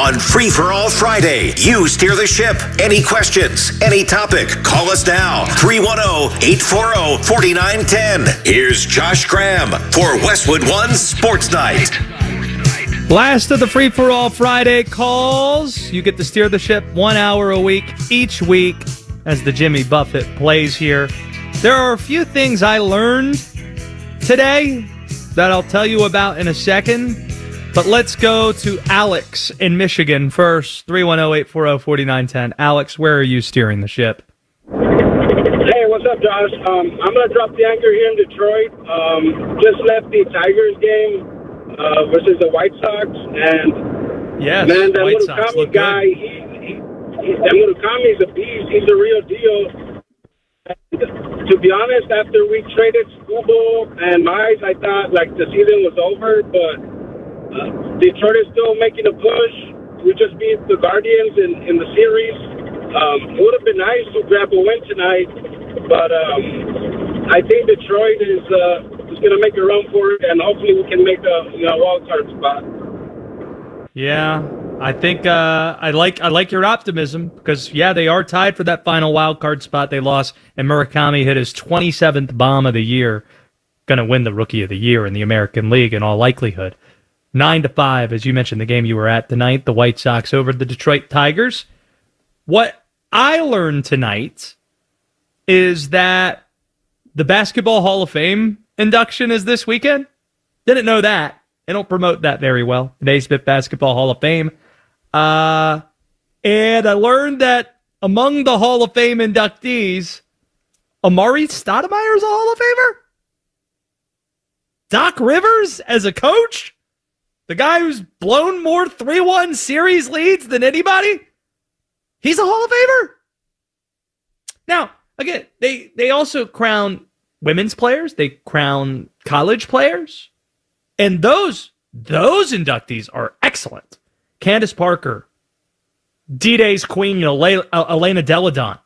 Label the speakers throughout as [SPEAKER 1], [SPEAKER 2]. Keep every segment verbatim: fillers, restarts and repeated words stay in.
[SPEAKER 1] On Free for All Friday, you steer the ship. Any questions, any topic, call us now. three one zero, eight four zero, four nine one zero. Here's Josh Graham for Westwood One Sports Night.
[SPEAKER 2] Last of the Free for All Friday calls. You get to steer the ship one hour a week, each week, as the Jimmy Buffett plays here. There are a few things I learned today that I'll tell you about in a second. But let's go to Alex in Michigan first. three one zero, eight four zero, four nine one zero. Alex, where are you steering the ship?
[SPEAKER 3] Hey, what's up, Josh? Um, I'm going to drop the anchor here in Detroit. Um, just left the Tigers game uh, versus the White Sox. And,
[SPEAKER 2] yes,
[SPEAKER 3] man, that
[SPEAKER 2] White
[SPEAKER 3] little
[SPEAKER 2] Sox
[SPEAKER 3] Kami guy, he, he, he, that little Kami's a beast. He's a real deal. And to be honest, after we traded Skubal and Mize, I thought, like, the season was over, but Uh, Detroit is still making a push. We just beat the Guardians in, in the series. Um, it would have been nice to grab a win tonight, but um, I think Detroit is uh, is going to make a run for it, and hopefully we can make a you know wild card spot.
[SPEAKER 2] Yeah, I think uh, I like I like your optimism because yeah, they are tied for that final wild card spot. They lost, and Murakami hit his twenty-seventh bomb of the year. Going to win the Rookie of the Year in the American League in all likelihood. Nine to five, as you mentioned, the game you were at tonight, the White Sox over the Detroit Tigers. What I learned tonight is that the Basketball Hall of Fame induction is this weekend. Didn't know that. They don't promote that very well. Naismith Basketball Hall of Fame. Uh, and I learned that among the Hall of Fame inductees, Amari Stoudemire is a Hall of Famer? Doc Rivers as a coach? The guy who's blown more three one series leads than anybody? He's a Hall of Famer? Now, again, they, they also crown women's players. They crown college players. And those, those inductees are excellent. Candace Parker, D-Day's queen, Elena Deladon.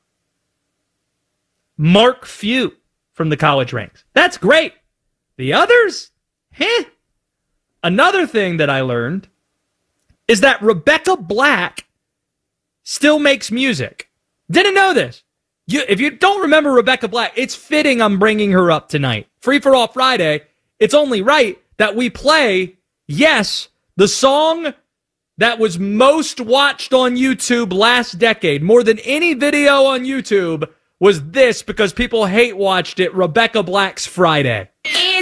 [SPEAKER 2] Mark Few from the college ranks. That's great. The others? Heh. Another thing that I learned is that Rebecca Black still makes music. Didn't know this. You, if you don't remember Rebecca Black, it's fitting I'm bringing her up tonight. Free for All Friday. It's only right that we play, yes, the song that was most watched on YouTube last decade. More than any video on YouTube was this because people hate watched it, Rebecca Black's Friday.